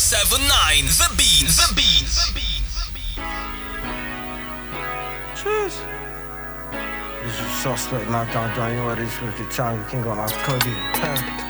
1079 The Beat. The Beat. Cheers. This is Suspect knocked on, you know what it is, with the time, we can go on our Cody.